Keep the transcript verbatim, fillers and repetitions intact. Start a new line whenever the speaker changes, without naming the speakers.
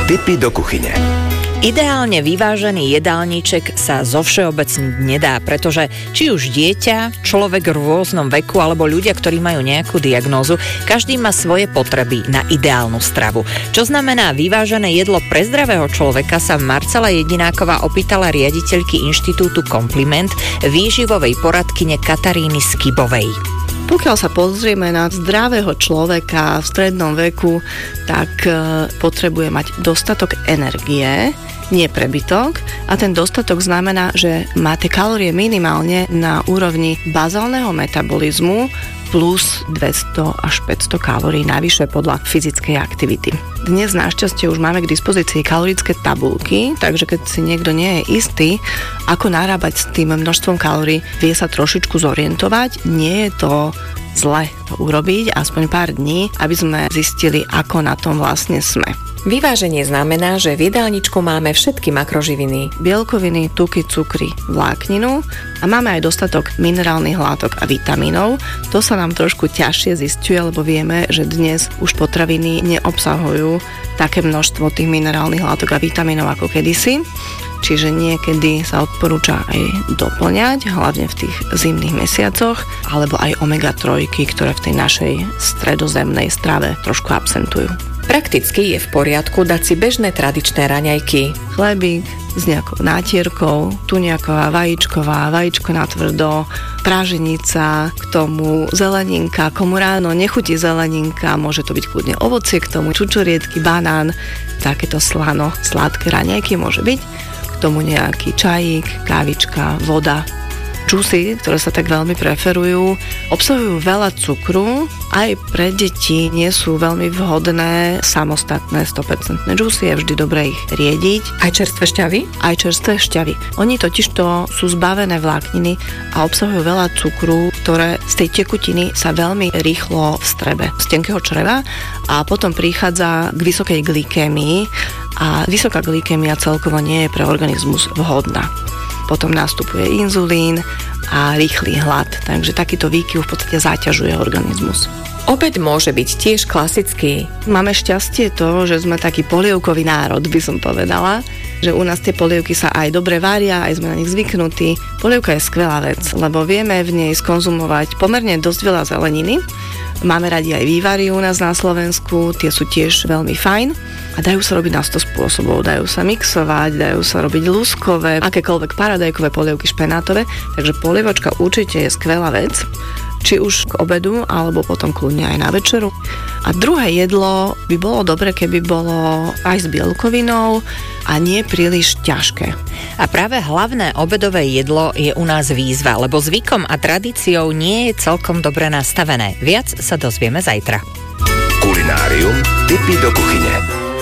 Tipy do kuchyne.
Ideálne vyvážený jedálniček sa zovšeobecniť nedá, pretože či už dieťa, človek v rôznom veku alebo ľudia, ktorí majú nejakú diagnózu, každý má svoje potreby na ideálnu stravu. Čo znamená vyvážené jedlo pre zdravého človeka, sa Marcela Jedináková opýtala riaditeľky Inštitútu Kompliment, výživovej poradkyne Kataríny Skybovej.
Pokiaľ sa pozrieme na zdravého človeka v strednom veku, tak potrebuje mať dostatok energie, nie prebytok. A ten dostatok znamená, že má tie kalórie minimálne na úrovni bazálneho metabolizmu plus dvesto až päťsto kalórií navyše podľa fyzickej aktivity. Dnes našťastie už máme k dispozícii kalorické tabuľky, takže keď si niekto nie je istý, ako narábať s tým množstvom kalórií, vie sa trošičku zorientovať. Nie je to zle to urobiť, aspoň pár dní, aby sme zistili, ako na tom vlastne sme.
Vyváženie znamená, že v jedálničku máme všetky makroživiny.
Bielkoviny, tuky, cukry, vlákninu a máme aj dostatok minerálnych látok a vitamínov. To sa nám trošku ťažšie zisťuje, lebo vieme, že dnes už potraviny neobsahujú také množstvo tých minerálnych látok a vitamínov ako kedysi. Čiže niekedy sa odporúča aj doplňať, hlavne v tých zimných mesiacoch, alebo aj omega tri, ktoré v tej našej stredozemnej strave trošku absentujú.
Prakticky je v poriadku dať si bežné tradičné raňajky.
Chlebík s nejakou nátierkou, tuniaková, vajíčková, vajíčko natvrdo, práženica, k tomu zeleninka, komu ráno nechutí zeleninka, môže to byť kľudne ovocie, k tomu čučoriedky, banán, takéto slano, sladké raňajky môže byť, k tomu nejaký čajík, kávička, voda. Džusy, ktoré sa tak veľmi preferujú, obsahujú veľa cukru, aj pre deti nie sú veľmi vhodné samostatné sto percent džusy, je vždy dobré ich riediť.
Aj čerstvé šťavy?
Aj čerstvé šťavy. Oni totižto sú zbavené vlákniny a obsahujú veľa cukru, ktoré z tej tekutiny sa veľmi rýchlo vstrebe z tenkého čreva a potom prichádza k vysokej glykémii a vysoká glykémia celkovo nie je pre organizmus vhodná. Potom nastupuje inzulín a rýchly hlad, takže takýto výkyv v podstate zaťažuje organizmus.
Obed môže byť tiež klasický.
Máme šťastie to, že sme taký polievkový národ, by som povedala, že u nás tie polievky sa aj dobre varia, aj sme na nich zvyknutí. Polievka je skvelá vec, lebo vieme v nej skonzumovať pomerne dosť veľa zeleniny. Máme radi aj vývary u nás na Slovensku, tie sú tiež veľmi fajn a dajú sa robiť na sto spôsobov. Dajú sa mixovať, dajú sa robiť lúskové, akékoľvek paradajkové polievky, špenátové, takže polievočka určite je skvelá vec, či už k obedu, alebo potom kľudne aj na večeru. A druhé jedlo by bolo dobre, keby bolo aj s bielkovinou a nie príliš ťažké.
A práve hlavné obedové jedlo je u nás výzva, lebo zvykom a tradíciou nie je celkom dobre nastavené. Viac sa dozvieme zajtra.
Kulinárium, tipy do kuchyne.